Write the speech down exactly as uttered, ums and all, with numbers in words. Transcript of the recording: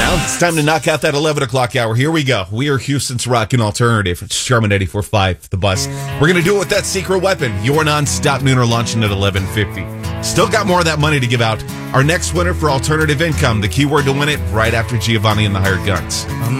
Well, it's time to knock out that eleven o'clock hour. Here we go. We are Houston's Rockin' Alternative. It's Charmin eighty-four point five, The Bus. We're going to do it with that secret weapon. Your non-stop nooner launching at eleven fifty. Still got more of that money to give out. Our next winner for alternative income, the keyword to win it, right after Giovanni and the Hired Guns.